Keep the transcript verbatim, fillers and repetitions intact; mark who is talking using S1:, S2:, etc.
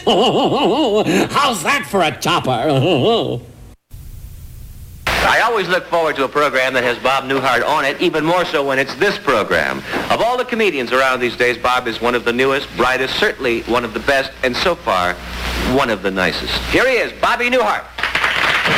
S1: How's that for a chopper?
S2: I always look forward to a program that has Bob Newhart on it, even more so when it's this program. Of all the comedians around these days, Bob is one of the newest, brightest, certainly one of the best, and so far, one of the nicest. Here he is, Bobby Newhart.